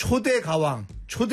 초대 가왕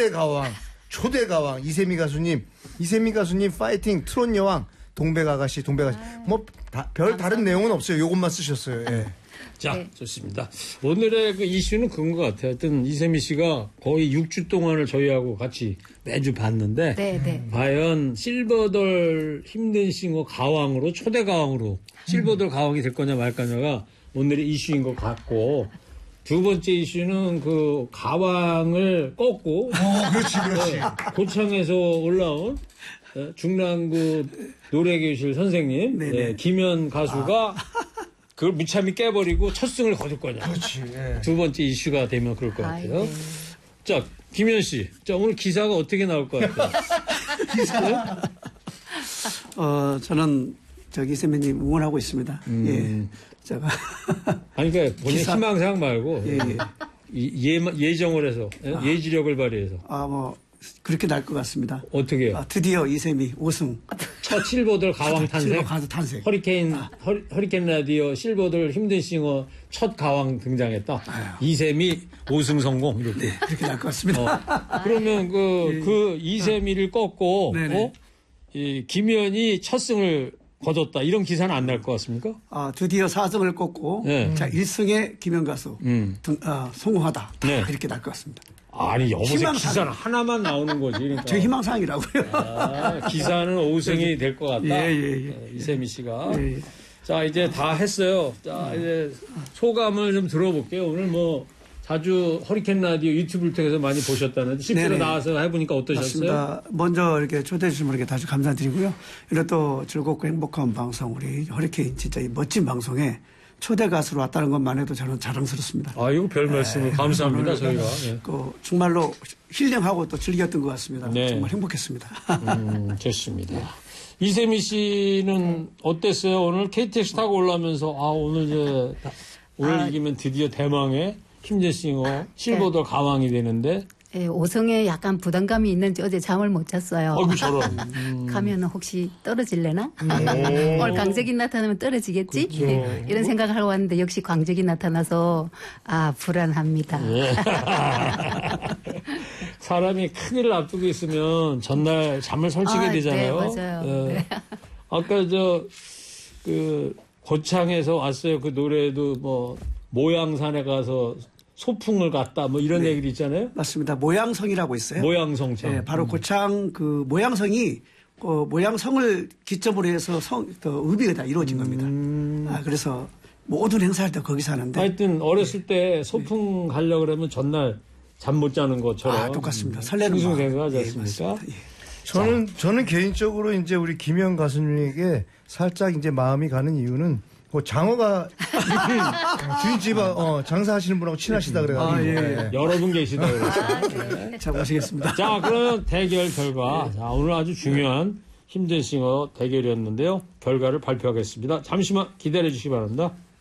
이세미 가수님 파이팅 트롯 여왕 동백 아가씨 뭐 별 다른 내용은 없어요. 요것만 쓰셨어요. 예. 자, 좋습니다. 오늘의 그 이슈는 그런 것 같아요. 하여튼 이세미 씨가 거의 6주 동안을 저희하고 같이 매주 봤는데 과연 실버돌 힘든 싱어 가왕으로 초대 가왕으로 실버돌 가왕이 될 거냐 말 거냐가 오늘의 이슈인 것 같고 두 번째 이슈는 그 가왕을 꺾고 그렇지. 고창에서 올라온 중랑구 노래교실 선생님 김현 가수가 그걸 무참히 깨버리고 첫 승을 거둘 거냐. 그렇지. 예. 두 번째 이슈가 되면 그럴 것 같아요. 자, 김현 씨. 자, 오늘 기사가 어떻게 나올 것 같아요? 저는 이세미님 응원하고 있습니다. 예. 제가. 아니, 그러니까 본인 희망사항 말고. 예정을 해서. 예지력을 발휘해서. 그렇게 날 것 같습니다. 어떻게요? 드디어 이세미 5승. 첫 실버돌 가왕 탄생. 탄생. 허리케인 라디오 실버돌 힘든 싱어 첫 가왕 등장했다. 이세미 5승 성공. 이렇게. 네, 그렇게 날 것 같습니다. 그러면 그 이세미를 꺾고, 이 김현이 첫 승을 거뒀다. 이런 기사는 안 날 것 같습니까? 드디어 4승을 꺾고, 자, 1승에 김현 가수 성공하다. 이렇게 날 것 같습니다. 아니, 여보세요. 기사는 하나만 나오는 거지. 그러니까. 제 희망사항이라고요. 기사는 5승이 될 것 같다. 이세미 씨가. 자, 이제 다 했어요. 자, 이제 소감을 좀 들어볼게요. 오늘 뭐 자주 허리케인 라디오 유튜브를 통해서 많이 보셨다는데 실제로 나와서 해보니까 어떠셨어요? 맞습니다. 먼저 이렇게 초대해 주신 분에게 다시 감사드리고요. 이렇게 또 즐겁고 행복한 방송, 우리 허리케인 진짜 이 멋진 방송에 초대 가수로 왔다는 것만 해도 저는 자랑스럽습니다. 아이고, 별 말씀을 감사합니다, 저희가. 정말로 힐링하고 또 즐겼던 것 같습니다. 정말 행복했습니다. 좋습니다. 이세미 씨는 어땠어요? 오늘 KTX 타고 올라오면서, 오늘 이기면 드디어 대망의 힘든 싱어 실버돌 가왕이 되는데. 예, 5승에 약간 부담감이 있는지 어제 잠을 못 잤어요. 아이고, 저런. 가면 혹시 떨어질래나? 오늘 강적이 나타나면 떨어지겠지? 그렇죠. 이런 생각을 하고 왔는데 역시 강적이 나타나서 불안합니다. 사람이 큰일을 앞두고 있으면 전날 잠을 설치게 되잖아요. 네, 맞아요. 네. 아까 고창에서 왔어요. 그 노래도 뭐 모양산에 가서 소풍을 갔다 뭐 이런 얘기도 있잖아요. 맞습니다. 모양성이라고 있어요. 모양성창. 네, 바로 고창 그 모양성이 모양성을 기점으로 해서 의미가 다 이루어진 겁니다. 그래서 모든 행사할 때 거기서 하는데. 하여튼 어렸을 때 소풍 가려고 그러면 전날 잠 못 자는 것처럼. 똑같습니다. 설레는 생각하지 않습니까? 저는 개인적으로 이제 우리 김현 가수님에게 살짝 이제 마음이 가는 이유는 장어가 주인집 장사하시는 분하고 친하시다 그래가지고 여러분 계시다 그래서 잘 모시겠습니다. 자, 그럼 대결 결과 오늘 아주 중요한 힘든 싱어 대결이었는데요. 결과를 발표하겠습니다. 잠시만 기다려 주시기 바랍니다.